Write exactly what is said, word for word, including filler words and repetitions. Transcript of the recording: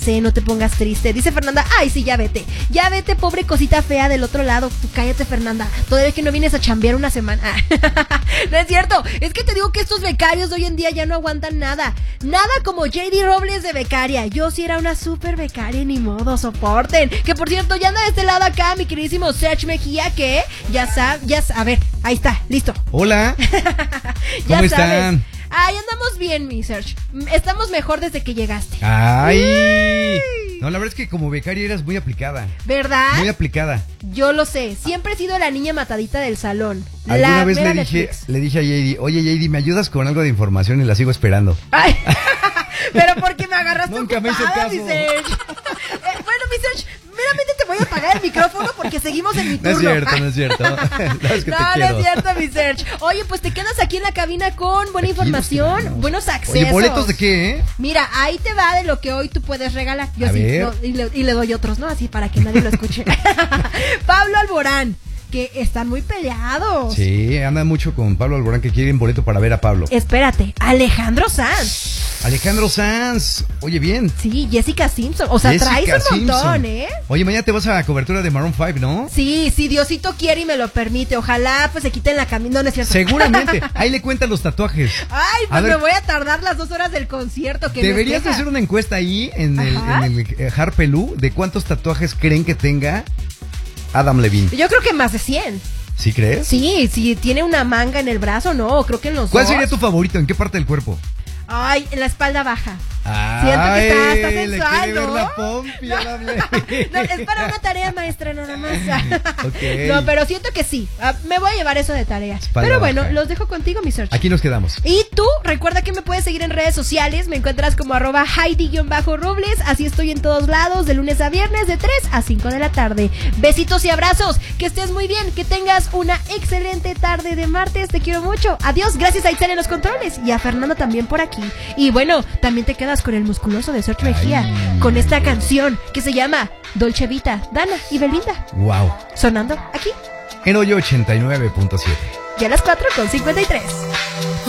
Sí, no te pongas triste. Dice Fernanda, ay, sí, ya vete. Ya vete, pobre cosita fea del otro lado. Tú cállate, Fernanda. Todavía que no vienes a chambear una semana. No es cierto. Es que te digo que estos becarios de hoy en día ya no aguantan nada. Nada como J D Robles de becaria. Yo sí era una súper becaria, ni modo, soporten. Que por cierto, ya anda de este lado acá mi queridísimo Serge Mejía, que ya sabe, ya sabe. A ver, ahí está, listo. Hola. Ya ¿Cómo sabes. están? Ay, andamos bien, mi Serge. Estamos mejor desde que llegaste. Ay. No, la verdad es que como becaria eras muy aplicada. ¿Verdad? Muy aplicada. Yo lo sé. Siempre he sido la niña matadita del salón. Alguna La vez le mera dije, Netflix. le dije a J D, oye J D, ¿me ayudas con algo de información? Y la sigo esperando. Ay, pero porque me agarraste Nunca me hizo ocupada, caso. mi Serge. Eh, bueno, mi Serge, meramente te voy a apagar el micrófono porque seguimos en mi turno. No es cierto, no es cierto. No, es que no, te no quiero. es cierto, mi Serge. Oye, pues te quedas aquí en la cabina con buena Aquí nos información, quedamos. buenos accesos. Oye, ¿boletos de qué, eh? Mira, ahí te va de lo que hoy tú puedes regalar. Yo A sí, ver. no, y, le, y le doy otros, ¿no? Así para que nadie lo escuche. Pablo Alborán, que están muy peleados. Sí, anda mucho con Pablo Alborán, que quieren boleto para ver a Pablo. Espérate, Alejandro Sanz. Alejandro Sanz, oye bien. Sí, Jessica Simpson. O sea, Jessica traes un montón, Simpson. ¿eh? Oye, mañana te vas a la cobertura de Maroon cinco, ¿no? Sí, si Diosito quiere y me lo permite. Ojalá pues se quiten la camisa. No, no es cierto. Seguramente. Ahí le cuentan los tatuajes. Ay, A pues ver, me voy a tardar las dos horas del concierto. Que deberías de hacer una encuesta ahí en el, Ajá. en el eh, Harpelú de cuántos tatuajes creen que tenga Adam Levine. Yo creo que más de cien. ¿Sí crees? Sí, si tiene una manga en el brazo, no, creo que en los ¿Cuál dos. sería tu favorito? ¿En qué parte del cuerpo? Ay, en la espalda baja. Ay, Siento que está, está le sensual, quiere ver ¿no? la pompi, Adam Levine. No, es para una tarea maestra nada más. Ok. No, pero siento que sí. Ah, me voy a llevar eso de tarea. Espalda Pero bueno, baja. los dejo contigo, mi Serge. Aquí nos quedamos. Y tú, recuerda que me puedes seguir en redes sociales. Me encuentras como arroba Heidi-Robles. Así estoy en todos lados, de lunes a viernes, de tres a cinco de la tarde. Besitos y abrazos. Que estés muy bien. Que tengas una excelente tarde de martes. Te quiero mucho. Adiós. Gracias a Itzel en los controles. Y a Fernando también por aquí. Y bueno, también te quedas con el musculoso de Serge Mejía. Ay. Con esta canción que se llama Dolce Vita. Dana y Belinda. Wow. Sonando aquí. En Hoyo ochenta y nueve punto siete. Ya a las cuatro con cincuenta y tres.